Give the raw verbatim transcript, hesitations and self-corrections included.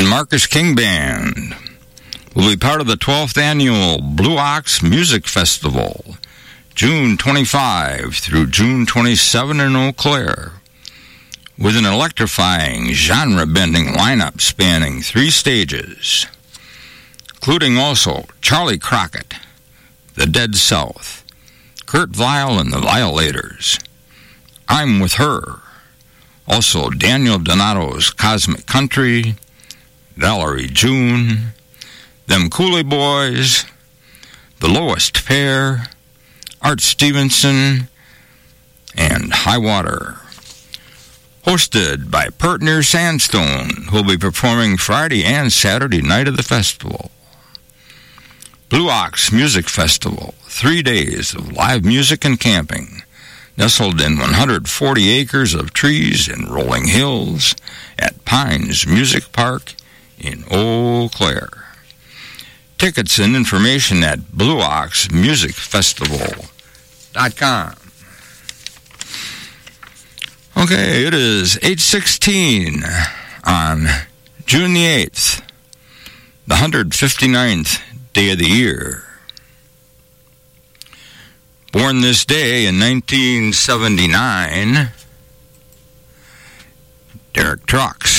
and Marcus King Band will be part of the twelfth Annual Blue Ox Music Festival, June twenty-fifth through June twenty-seventh in Eau Claire, with an electrifying, genre-bending lineup spanning three stages, including also Charlie Crockett, The Dead South, Kurt Vile and the Violators, I'm With Her, also Daniel Donato's Cosmic Country, Valerie June, Them Cooley Boys, The Lowest Pair, Art Stevenson, and High Water. Hosted by Pertner Sandstone, who will be performing Friday and Saturday night of the festival. Blue Ox Music Festival, three days of live music and camping, nestled in one hundred forty acres of trees and rolling hills at Pines Music Park in Eau Claire. Tickets and information at blue ox music festival dot com. Okay, it is eight sixteen on June the eighth, the one hundred fifty-ninth day of the year. Born this day in nineteen seventy-nine, Derek Trucks.